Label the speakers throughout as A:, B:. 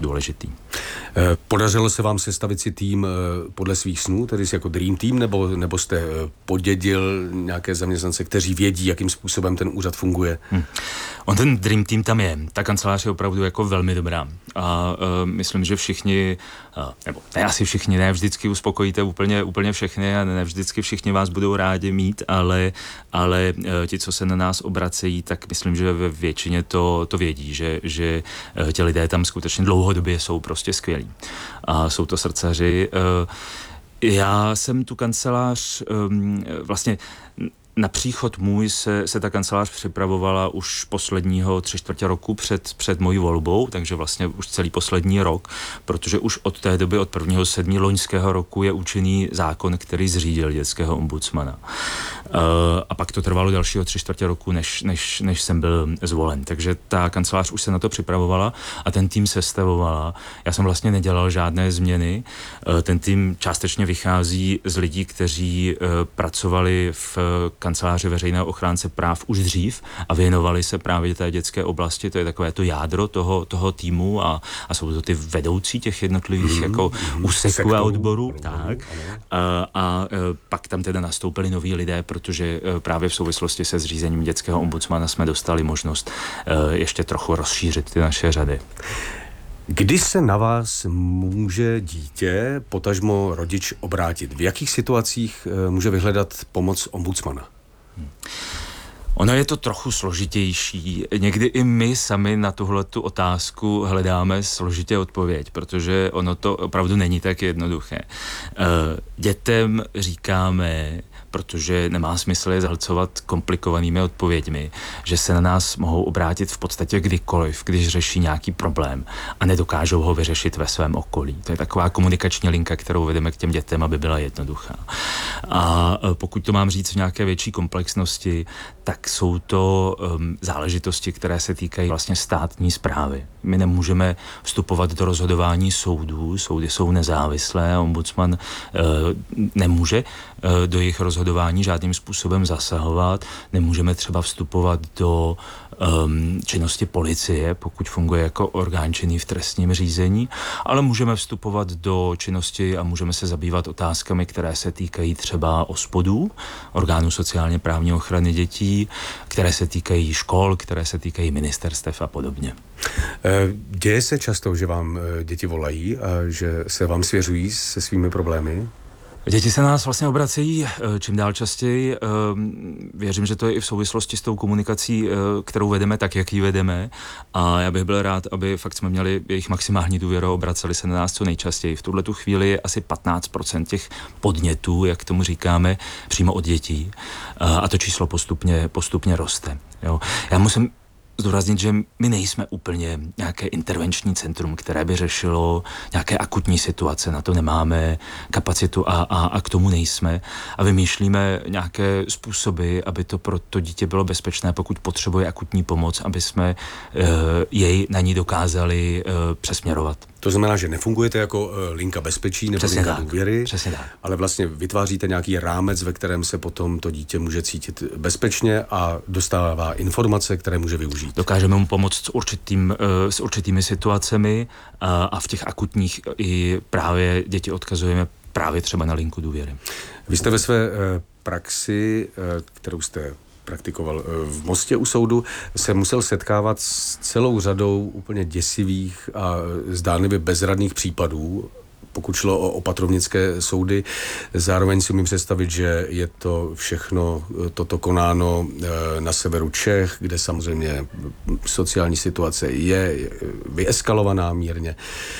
A: důležitý.
B: Podařilo se vám sestavit si tým podle svých snů, tedy jako Dream Team, nebo jste podědil nějaké zaměstnance, kteří vědí, jakým způsobem ten úřad funguje?
A: On ten Dream Team tam je. Ta kancelář je opravdu jako velmi dobrá. A myslím, že všichni, nebo ne asi všichni, ne vždycky uspokojíte úplně všechny a ne vždycky všichni vás budou rádi mít, ale ti, co se na nás obracejí, tak myslím, že ve většině to vědí, že ti lidé tam skutečně dlouhodobě jsou prostě skvělí. A jsou to srdcaři. Já jsem tu kancelář vlastně na příchod můj se ta kancelář připravovala už posledního 3/4 roku před mojí volbou, takže vlastně už celý poslední rok, protože už od té doby, od 1.7. loňského roku je účinný zákon, který zřídil dětského ombudsmana. A pak to trvalo dalšího 3/4 roku, než jsem byl zvolen. Takže ta kancelář už se na to připravovala a ten tým sestavovala. Já jsem vlastně nedělal žádné změny. Ten tým částečně vychází z lidí, kteří pracovali v kanceláři veřejného ochránce práv už dřív a věnovali se právě té dětské oblasti. To je takové to jádro toho týmu a jsou to ty vedoucí těch jednotlivých jako úseků a odborů. Tak. A pak tam teda nastoupili noví lidé, protože právě v souvislosti se zřízením dětského ombudsmana jsme dostali možnost ještě trochu rozšířit ty naše řady.
B: Kdy se na vás může dítě, potažmo rodič, obrátit? V jakých situacích může vyhledat pomoc ombudsmana?
A: Ono je to trochu složitější. Někdy i my sami na tuhletu otázku hledáme složitě odpověď, protože ono to opravdu není tak jednoduché. Dětem říkáme, protože nemá smysl je zahlcovat komplikovanými odpověďmi, že se na nás mohou obrátit v podstatě kdykoliv, když řeší nějaký problém a nedokážou ho vyřešit ve svém okolí. To je taková komunikační linka, kterou vedeme k těm dětem, aby byla jednoduchá. A pokud to mám říct v nějaké větší komplexnosti, tak jsou to záležitosti, které se týkají vlastně státní správy. My nemůžeme vstupovat do rozhodování soudů, soudy jsou nezávislé, ombudsman nemůže do jejich rozhodování žádným způsobem zasahovat, nemůžeme třeba vstupovat do činnosti policie, pokud funguje jako orgán činný v trestním řízení, ale můžeme vstupovat do činnosti a můžeme se zabývat otázkami, které se týkají třeba OSPODů, orgánů sociálně právní ochrany dětí, které se týkají škol, které se týkají ministerstev a podobně.
B: Děje se často, že vám děti volají a že se vám svěřují se svými problémy?
A: Děti se na nás vlastně obracejí čím dál častěji. Věřím, že to je i v souvislosti s tou komunikací, kterou vedeme tak, jak ji vedeme. A já bych byl rád, aby fakt jsme měli jejich maximální důvěru, obraceli se na nás co nejčastěji. V tuhletu chvíli je asi 15% těch podnětů, jak tomu říkáme, přímo od dětí. A to číslo postupně roste. Jo. Já musím zdůraznit, že my nejsme úplně nějaké intervenční centrum, které by řešilo nějaké akutní situace. Na to nemáme kapacitu a k tomu nejsme. A vymýšlíme nějaké způsoby, aby to pro to dítě bylo bezpečné, pokud potřebuje akutní pomoc, aby jsme jej na ní dokázali přesměrovat.
B: To znamená, že nefungujete jako linka bezpečí nebo linka důvěry, ale vlastně vytváříte nějaký rámec, ve kterém se potom to dítě může cítit bezpečně a dostává informace, které může využít.
A: Dokážeme mu pomoct s určitými situacemi a v těch akutních i právě děti odkazujeme právě třeba na linku důvěry.
B: Vy jste ve své praxi, kterou jste praktikoval v Mostě u soudu, se musel setkávat s celou řadou úplně děsivých a zdánlivě bezradných případů, pokud šlo o opatrovnické soudy. Zároveň si umím představit, že je to všechno toto konáno na severu Čech, kde samozřejmě sociální situace je vyeskalovaná mírně.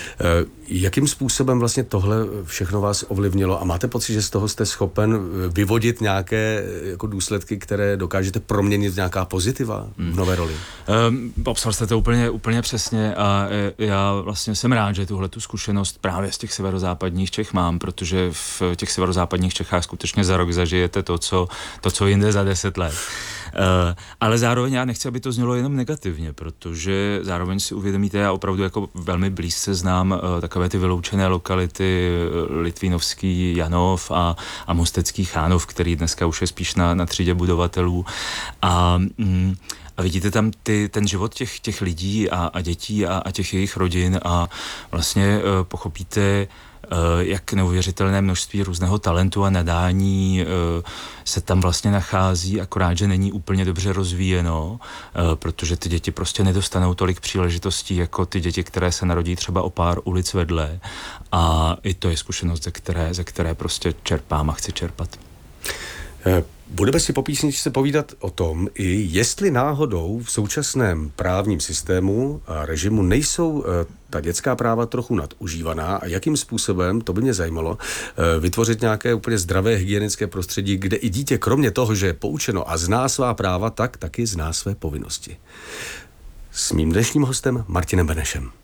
B: Jakým způsobem vlastně tohle všechno vás ovlivnilo a máte pocit, že z toho jste schopen vyvodit nějaké jako důsledky, které dokážete proměnit v nějaká pozitiva v nové roli?
A: Popsal jste to úplně přesně a já vlastně jsem rád, že tuhle tu zkušenost právě z těch severozápadních Čech mám, protože v těch severozápadních Čechách skutečně za rok zažijete to, co jinde za 10 let. Ale zároveň já nechci, aby to znělo jenom negativně, protože zároveň si uvědomíte, já opravdu jako velmi blízce znám takové ty vyloučené lokality Litvínovský Janov a Mostecký Chánov, který dneska už je spíš na třídě budovatelů. A vidíte tam ten život těch lidí a dětí a těch jejich rodin a vlastně pochopíte, jak neuvěřitelné množství různého talentu a nadání se tam vlastně nachází, akorát, že není úplně dobře rozvíjeno, protože ty děti prostě nedostanou tolik příležitostí jako ty děti, které se narodí třeba o pár ulic vedle. A i to je zkušenost, ze které prostě čerpám a chci čerpat.
B: Budeme si po písničce povídat o tom, i jestli náhodou v současném právním systému a režimu nejsou ta dětská práva trochu nadužívaná a jakým způsobem, to by mě zajímalo, vytvořit nějaké úplně zdravé hygienické prostředí, kde i dítě kromě toho, že je poučeno a zná svá práva, tak taky zná své povinnosti. S mým dnešním hostem Martinem Benešem.